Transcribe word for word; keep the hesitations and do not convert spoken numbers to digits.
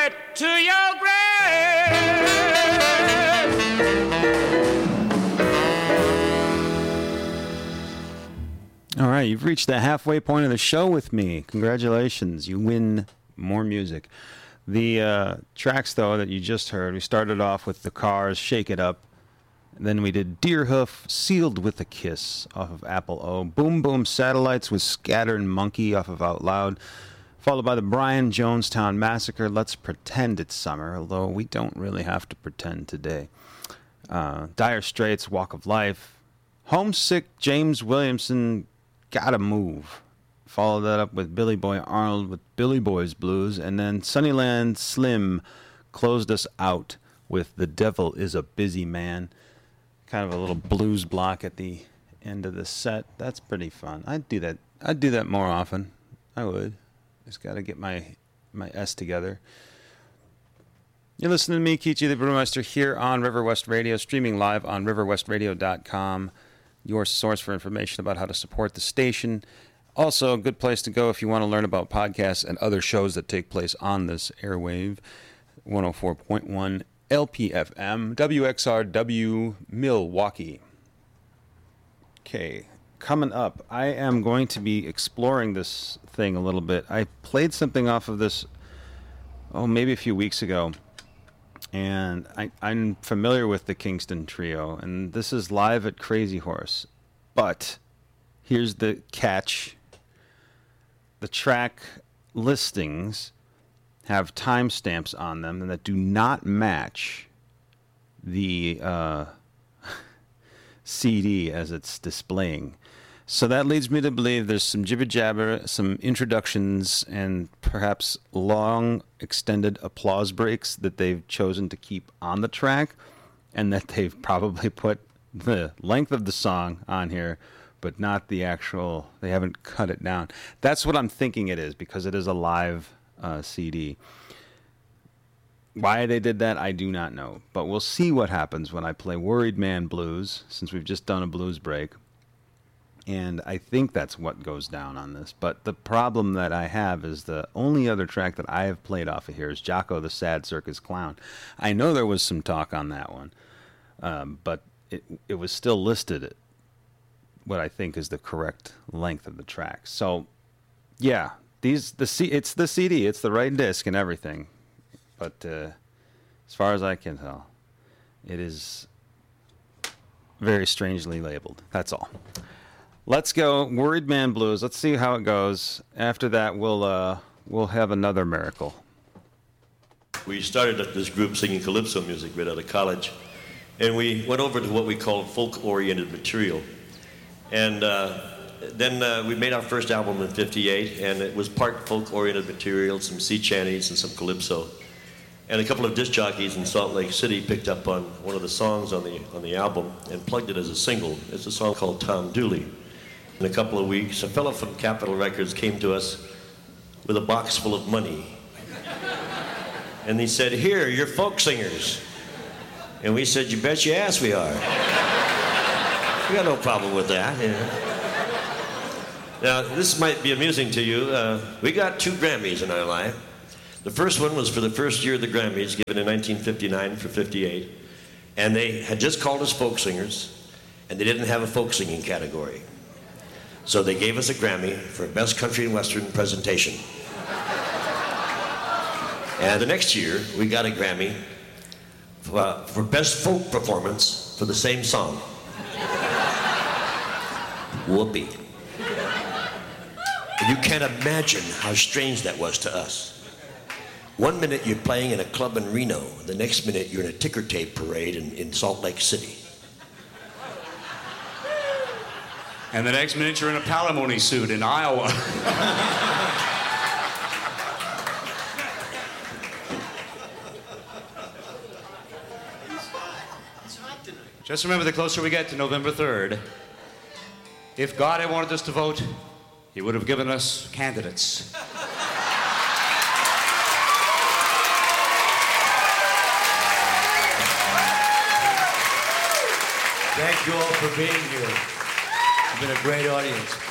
it to your grave. All right, you've reached the halfway point of the show with me. Congratulations, you win more music. The uh, tracks, though, that you just heard, we started off with The Cars, Shake It Up. Then we did Deerhoof, Sealed with a Kiss off of Apple O. Boom Boom Satellites with Scattered Monkey off of Out Loud. Followed by the Brian Jonestown Massacre, Let's Pretend It's Summer, although we don't really have to pretend today. Uh, Dire Straits, Walk of Life. Homesick, James Williamson, Gotta Move. Followed that up with Billy Boy Arnold with Billy Boy's Blues. And then Sunnyland Slim closed us out with The Devil is a Busy Man. Kind of a little blues block at the end of the set. That's pretty fun. I'd do that. I'd do that more often. I would. Just got to get my my S together. You're listening to me, Kichi the Brewmeister, here on River West Radio, streaming live on river west radio dot com, your source for information about how to support the station. Also, a good place to go if you want to learn about podcasts and other shows that take place on this airwave. one oh four point one L P F M, W X R W, Milwaukee. Okay, coming up, I am going to be exploring this thing a little bit. I played something off of this, oh, maybe a few weeks ago, and I, I'm familiar with the Kingston Trio, and this is live at Crazy Horse. But here's the catch. The track listings have timestamps on them that do not match the uh, C D as it's displaying. So that leads me to believe there's some jibber-jabber, some introductions, and perhaps long, extended applause breaks that they've chosen to keep on the track, and that they've probably put the length of the song on here, but not the actual, they haven't cut it down. That's what I'm thinking it is, because it is a live uh, C D. Why they did that, I do not know. But we'll see what happens when I play Worried Man Blues, since we've just done a blues break. And I think that's what goes down on this. But the problem that I have is the only other track that I have played off of here is Jocko the Sad Circus Clown. I know there was some talk on that one, um, but it it was still listed at what I think is the correct length of the track. So, yeah, these the C, it's the C D, it's the right disc and everything. But uh, as far as I can tell, it is very strangely labeled. That's all. Let's go Worried Man Blues. Let's see how it goes. After that, we'll uh, we'll have another miracle. We started this group singing calypso music right out of college, and we went over to what we call folk-oriented material. And uh, then uh, we made our first album in fifty-eight, and it was part folk-oriented material, some sea chanties and some calypso. And a couple of disc jockeys in Salt Lake City picked up on one of the songs on the on the album and plugged it as a single. It's a song called Tom Dooley. In a couple of weeks, a fellow from Capitol Records came to us with a box full of money. And he said, "Here, you're folk singers." And we said, "You bet your ass we are." We got no problem with that. You know? Now, this might be amusing to you. Uh, we got two Grammys in our life. The first one was for the first year of the Grammys, given in nineteen fifty-nine for fifty-eight. And they had just called us folk singers, and they didn't have a folk singing category. So they gave us a Grammy for Best Country and Western Presentation. And the next year, we got a Grammy for, uh, for Best Folk Performance for the same song. Whoopee. You can't imagine how strange that was to us. One minute you're playing in a club in Reno, the next minute you're in a ticker tape parade in, in Salt Lake City. And the next minute you're in a palimony suit in Iowa. Just remember, the closer we get to November third, if God had wanted us to vote, he would have given us candidates. Thank you all for being here. You've been a great audience.